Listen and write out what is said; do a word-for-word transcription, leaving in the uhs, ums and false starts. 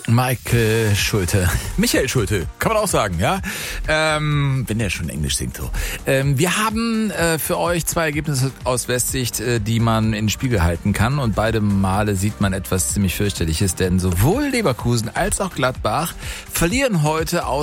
Mike Schulte. Michael Schulte, kann man auch sagen, ja? Ähm, wenn der schon Englisch singt so. Ähm, wir haben äh, für euch zwei Ergebnisse aus Westsicht, äh, die man in den Spiegel halten kann. Und beide Male sieht man etwas ziemlich fürchterliches, denn sowohl Leverkusen als auch Gladbach verlieren heute aus